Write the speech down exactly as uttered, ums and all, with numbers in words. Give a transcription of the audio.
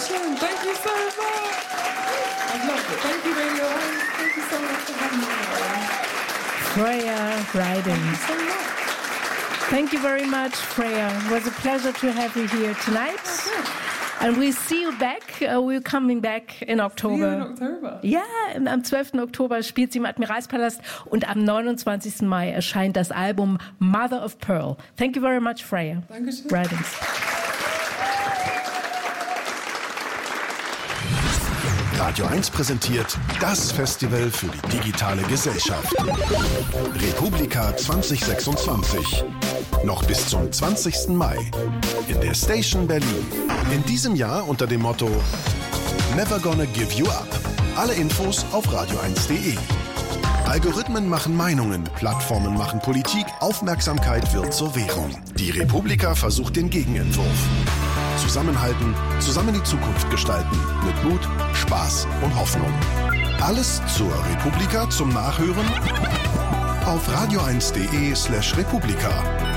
Dankeschön. Thank you so much. I love it. Thank you, Radio eins. Thank you so much for having me. Freya Ridings. Thank you so much. Thank you very much, Freya. It was a pleasure to have you here tonight. Oh, and we'll see you back. Uh, we're coming back in October. See you in October. Ja, am zwölften Oktober spielt sie im Admiralspalast und am neunundzwanzigsten Mai erscheint das Album Mother of Pearl. Thank you very much, Freya. Dankeschön. Ridings. Radio eins präsentiert das Festival für die digitale Gesellschaft. Republika zwanzig sechsundzwanzig. Noch bis zum zwanzigsten Mai. In der Station Berlin. In diesem Jahr unter dem Motto Never Gonna Give You Up. Alle Infos auf radio eins punkt de. Algorithmen machen Meinungen, Plattformen machen Politik, Aufmerksamkeit wird zur Währung. Die Republika versucht den Gegenentwurf. Zusammenhalten, zusammen die Zukunft gestalten. Mit Mut, Spaß und Hoffnung. Alles zur Republika zum Nachhören auf radio eins punkt de slash Republika.